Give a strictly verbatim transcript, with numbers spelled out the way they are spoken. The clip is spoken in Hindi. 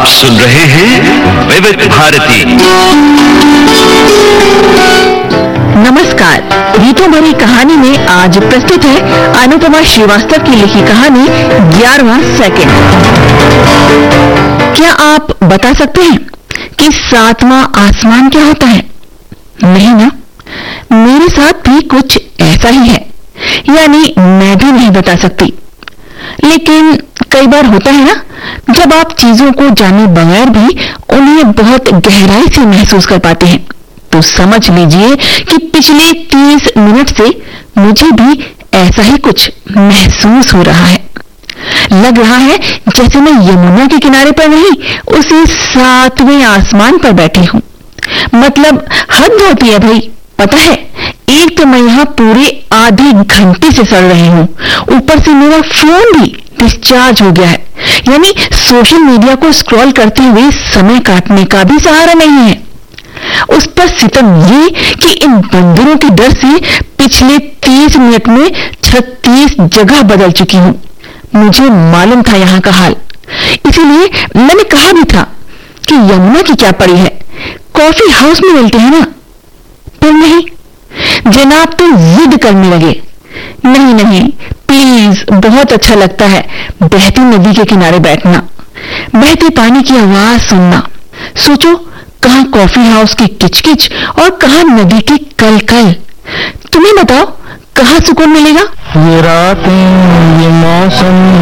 आप सुन रहे हैं विविध भारती। नमस्कार, गीतों भरी कहानी में आज प्रस्तुत है अनुपमा श्रीवास्तव की लिखी कहानी ग्यारहवां सेकंड। क्या आप बता सकते हैं कि सातवां आसमान क्या होता है? नहीं ना? मेरे साथ भी कुछ ऐसा ही है, यानी मैं भी नहीं बता सकती। लेकिन कई बार होता है ना, जब आप चीजों को जाने बगैर भी उन्हें बहुत गहराई से महसूस कर पाते हैं। तो समझ लीजिए कि पिछले तीस मिनट से मुझे भी ऐसा ही कुछ महसूस हो रहा है। लग रहा है जैसे मैं यमुना के किनारे पर नहीं, उसी सातवें आसमान पर बैठी हूं। मतलब हद होती है भाई। पता है, एक तो मैं यहाँ पूरे आधे घंटे से सड़ रही हूँ, ऊपर से मेरा फोन भी डिस्चार्ज हो गया है, यानी सोशल मीडिया को स्क्रॉल करते हुए समय काटने का भी सहारा नहीं है। उस पर सितम ये कि इन बंदरों के डर से पिछले तीस मिनट में छत्तीस जगह बदल चुकी हूँ। मुझे मालूम था यहाँ का हाल, इसीलिए मैंने कहा भी था कि यमुना की क्या पड़ी है, कॉफी हाउस में मिलते हैं ना। पर नहीं, जनाब तो जिद करने लगे। नहीं नहीं, प्लीज, बहुत अच्छा लगता है बहती नदी के किनारे बैठना, बहते पानी की आवाज सुनना। सोचो, कहां कॉफी हाउस की किचकिच और कहां नदी की कलकल। तुम्हें बताओ, कहां सुकून मिलेगा? ये रातें, ये मौसम,